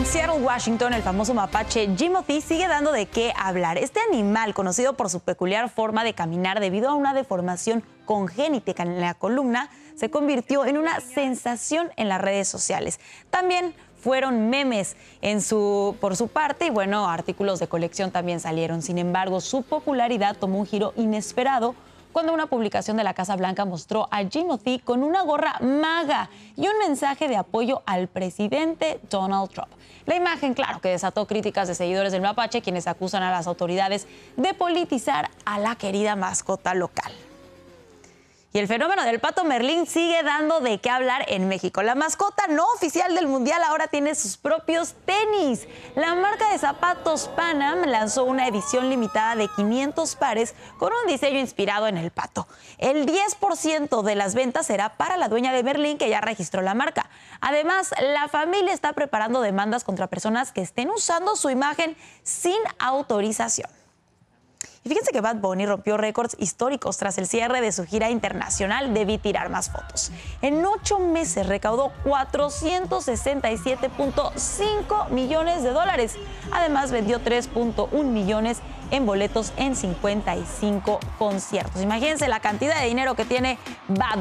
Seattle, Washington, el famoso mapache Jimothy sigue dando de qué hablar. Este animal, conocido por su peculiar forma de caminar debido a una deformación congénita en la columna, se convirtió en una sensación en las redes sociales. También fueron memes por su parte y bueno, artículos de colección también salieron. Sin embargo, su popularidad tomó un giro inesperado cuando una publicación de la Casa Blanca mostró a Jimothy con una gorra MAGA y un mensaje de apoyo al presidente Donald Trump. La imagen, claro, que desató críticas de seguidores del mapache, quienes acusan a las autoridades de politizar a la querida mascota local. Y el fenómeno del pato Merlín sigue dando de qué hablar en México. La mascota no oficial del Mundial ahora tiene sus propios tenis. La marca de zapatos Pan-Am lanzó una edición limitada de 500 pares con un diseño inspirado en el pato. El 10% de las ventas será para la dueña de Merlín, que ya registró la marca. Además, la familia está preparando demandas contra personas que estén usando su imagen sin autorización. Y fíjense que Bad Bunny rompió récords históricos tras el cierre de su gira internacional Debí Tirar Más Fotos. En 8 meses recaudó $467.5 millones. Además, vendió 3.1 millones en boletos en 55 conciertos. Imagínense la cantidad de dinero que tiene Bad